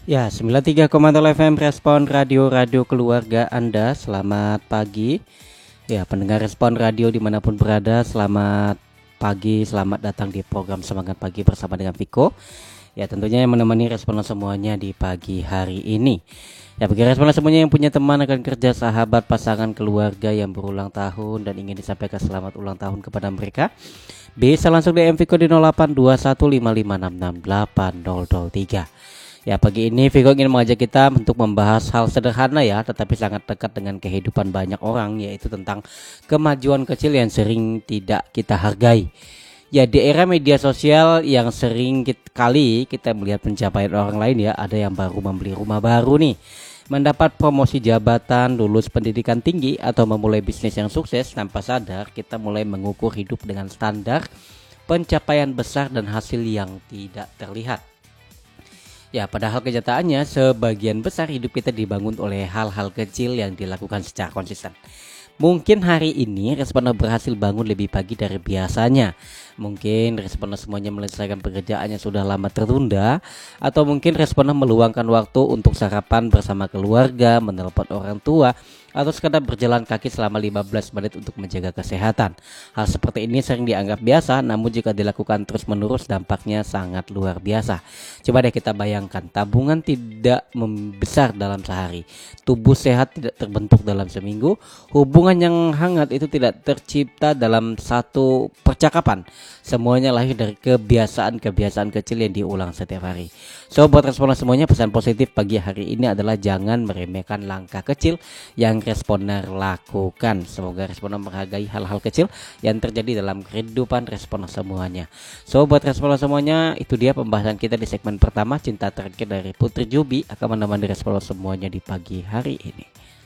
Ya, 93,0 FM Respon Radio Keluarga Anda. Selamat pagi. Ya, pendengar Respon Radio dimanapun berada, selamat pagi, selamat datang di program Semangat Pagi bersama dengan Viko. Ya, tentunya yang menemani responden semuanya di pagi hari ini. Ya, bagi responden semuanya yang punya teman, rekan kerja, sahabat, pasangan, keluarga yang berulang tahun dan ingin disampaikan selamat ulang tahun kepada mereka, bisa langsung DM Viko di 082155668003. Ya, pagi ini Vigo ingin mengajak kita untuk membahas hal sederhana ya, tetapi sangat dekat dengan kehidupan banyak orang, yaitu tentang kemajuan kecil yang sering tidak kita hargai. Ya, di era media sosial yang sering kali kita melihat pencapaian orang lain ya, ada yang baru membeli rumah baru nih, mendapat promosi jabatan, lulus pendidikan tinggi, atau memulai bisnis yang sukses. Tanpa sadar kita mulai mengukur hidup dengan standar pencapaian besar dan hasil yang tidak terlihat. Ya, padahal kenyataannya sebagian besar hidup kita dibangun oleh hal-hal kecil yang dilakukan secara konsisten. Mungkin hari ini responden berhasil bangun lebih pagi dari biasanya. Mungkin responden semuanya menyelesaikan pekerjaan yang sudah lama tertunda. Atau mungkin responden meluangkan waktu untuk sarapan bersama keluarga, menelpon orang tua, atau sekadar berjalan kaki selama 15 menit untuk menjaga kesehatan. Hal seperti ini sering dianggap biasa, namun jika dilakukan terus-menerus dampaknya sangat luar biasa. Coba deh kita bayangkan, tabungan tidak membesar dalam sehari, tubuh sehat tidak terbentuk dalam seminggu, hubungan yang hangat itu tidak tercipta dalam satu percakapan. Semuanya lahir dari kebiasaan-kebiasaan kecil yang diulang setiap hari. So, buat responden semuanya, pesan positif pagi hari ini adalah jangan meremehkan langkah kecil yang responden lakukan. Semoga responden menghargai hal-hal kecil yang terjadi dalam kehidupan responden semuanya. So, buat responden semuanya, itu dia pembahasan kita di segmen pertama, Cinta Terakhir dari Putri Jubi akan menemani responden semuanya di pagi hari ini.